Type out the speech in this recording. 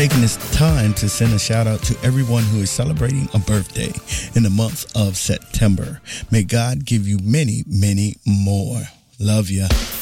taking this time to send a shout out to everyone who is celebrating a birthday in the month of September. May God give you many, many more. Love ya.